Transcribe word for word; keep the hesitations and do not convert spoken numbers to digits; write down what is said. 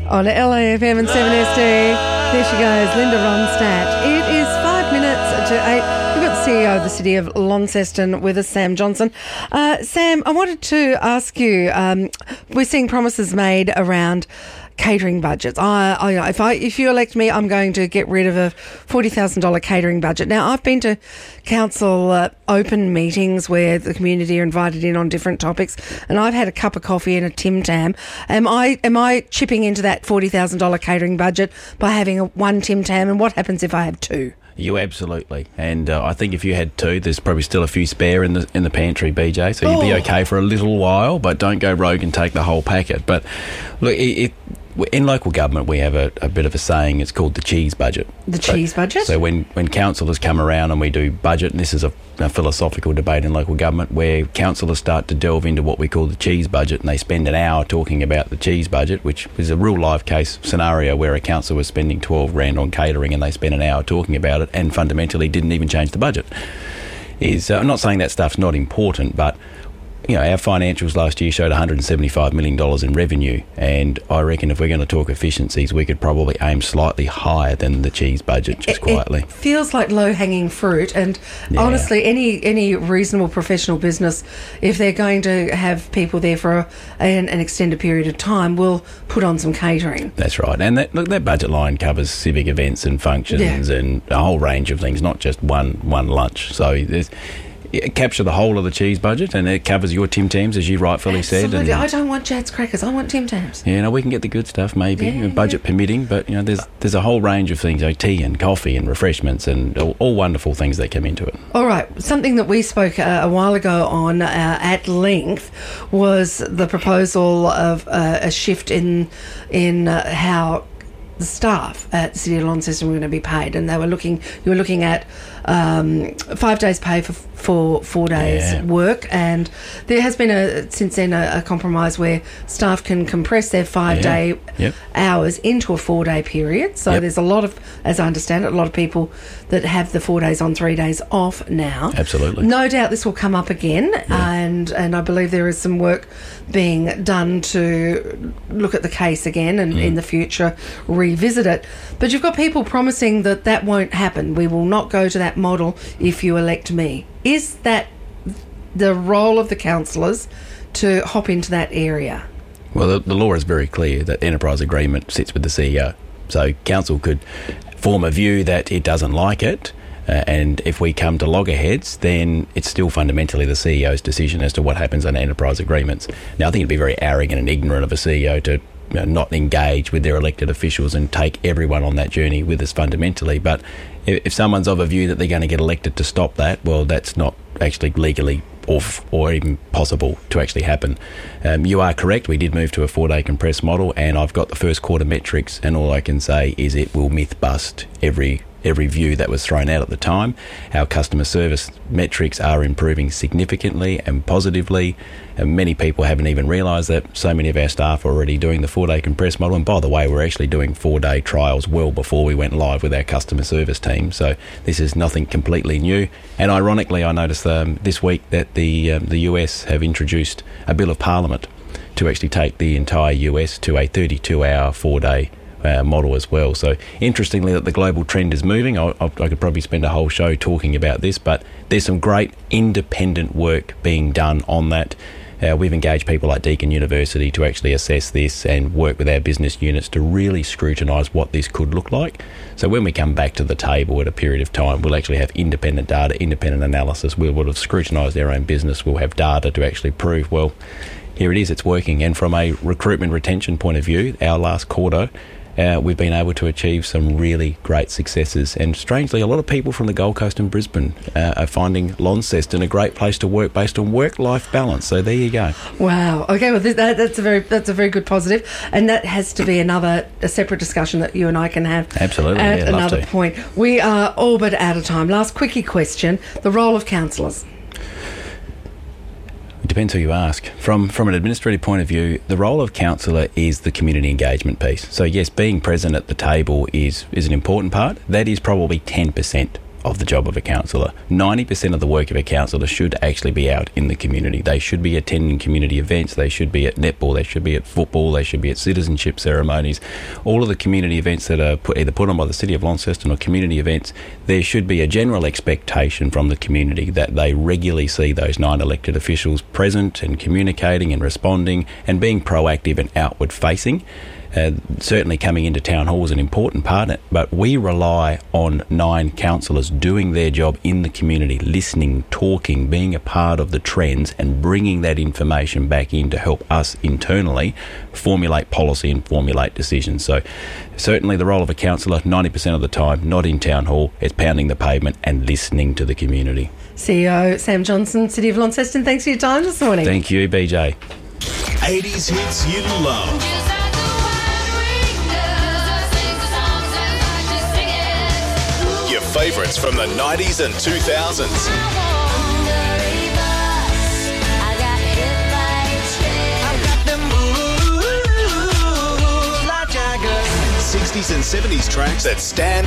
on L A F M and seven S D. There she goes, Linda Ronstadt. It is five minutes to eight. We've got the C E O of the City of Launceston with us, Sam Johnson. Uh, Sam, I wanted to ask you, um, we're seeing promises made around catering budgets. I, I, if I, if you elect me, I'm going to get rid of a forty thousand dollars catering budget. Now, I've been to council uh, open meetings where the community are invited in on different topics, and I've had a cup of coffee and a Tim Tam. Am I, am I chipping into that forty thousand dollars catering budget by having a one Tim Tam? And what happens if I have two? You absolutely, and uh, I think if you had two, there's probably still a few spare in the in the pantry, B J. So you'd be okay for a little while, but don't go rogue and take the whole packet. But look, it, it, in local government, we have a, a bit of a saying. It's called the cheese budget. The so, cheese budget. So when when councillors come around and we do budget, and this is a, a philosophical debate in local government, where councillors start to delve into what we call the cheese budget, and they spend an hour talking about the cheese budget, which is a real live case scenario where a councillor was spending twelve grand on catering, and they spent an hour talking about it, and fundamentally didn't even change the budget. Is uh, I'm not saying that stuff's not important, but you know, our financials last year showed one hundred seventy-five million dollars in revenue, and I reckon if we're going to talk efficiencies, we could probably aim slightly higher than the cheese budget, just it, quietly. It feels like low-hanging fruit, and yeah. honestly, any any reasonable professional business, if they're going to have people there for a, an, an extended period of time, will put on some catering. That's right, and that, look, that budget line covers civic events and functions yeah. and a whole range of things, not just one one lunch. So there's... It capture the whole of the cheese budget, and it covers your Tim Tams, as you rightfully Absolutely. said. And, I don't want Jad's crackers. I want Tim Tams. Yeah, no, we can get the good stuff, maybe, yeah, budget yeah. permitting. But you know, there's there's a whole range of things, like tea and coffee and refreshments, and all, all wonderful things that come into it. All right, something that we spoke uh, a while ago on uh, at length was the proposal of uh, a shift in in uh, how the staff at the City of Launceston were going to be paid, and they were looking. You were looking at um, five days' pay for for four days' yeah. work, and there has been a since then a, a compromise where staff can compress their five-day yeah. yep. hours into a four-day period. So yep. there's a lot of, as I understand it, a lot of people that have the four days on, three days off now. Absolutely. No doubt this will come up again, yeah. and and I believe there is some work being done to look at the case again and mm. in the future revisit it. But you've got people promising that that won't happen. We will not go to that model if you elect me. Is that the role of the councillors to hop into that area? Well, the, the law is very clear that enterprise agreement sits with the C E O. So council could form a view that it doesn't like it, uh, and if we come to loggerheads, then it's still fundamentally the C E O's decision as to what happens under enterprise agreements. Now, I think it'd be very arrogant and ignorant of a C E O to you know, not engage with their elected officials and take everyone on that journey with us fundamentally. But if, if someone's of a view that they're going to get elected to stop that, well, that's not actually legally or, or even possible to actually happen. Um, you are correct, we did move to a four-day compressed model, and I've got the first quarter metrics, and all I can say is it will myth bust every every view that was thrown out at the time. Our customer service metrics are improving significantly and positively, and many people haven't even realised that. So many of our staff are already doing the four-day compressed model, and by the way, we're actually doing four-day trials well before we went live with our customer service team, so this is nothing completely new. And ironically, I noticed um, this week that the um, the U S have introduced a bill of parliament to actually take the entire U S to a thirty-two hour four-day Uh, model as well. So interestingly that the global trend is moving. I, I, I could probably spend a whole show talking about this, but there's some great independent work being done on that. Uh, we've engaged people like Deakin University to actually assess this and work with our business units to really scrutinise what this could look like. So when we come back to the table at a period of time, we'll actually have independent data, independent analysis. We will have scrutinised our own business. We'll have data to actually prove, well, here it is, it's working. And from a recruitment retention point of view, our last quarter, Uh, we've been able to achieve some really great successes, and strangely a lot of people from the Gold Coast and Brisbane uh, are finding Launceston a great place to work based on work-life balance. So there you go. Wow. Okay, well that, that's a very that's a very good positive, and that has to be another a separate discussion that you and I can have. Absolutely, at yeah, another love to. point. We are all but out of time. Last quickie question: the role of councillors. It depends who you ask. From from an administrative point of view, the role of councillor is the community engagement piece. So yes, being present at the table is is an important part. That is probably ten percent of the job of a councillor. ninety percent of the work of a councillor should actually be out in the community. They should be attending community events. They should be at netball. They should be at football. They should be at citizenship ceremonies. All of the community events that are put, either put on by the City of Launceston or community events, there should be a general expectation from the community that they regularly see those nine elected officials present and communicating and responding and being proactive and outward facing. Uh, certainly coming into town hall is an important part, but we rely on nine councillors doing their job in the community, listening, talking, being a part of the trends and bringing that information back in to help us internally formulate policy and formulate decisions. So certainly the role of a councillor, ninety percent of the time, not in town hall, is pounding the pavement and listening to the community. C E O Sam Johnson, City of Launceston, thanks for your time this morning. Thank you, B J. eighties hits you love. Your favourites from the nineties and two thousands. sixties and seventies tracks that stand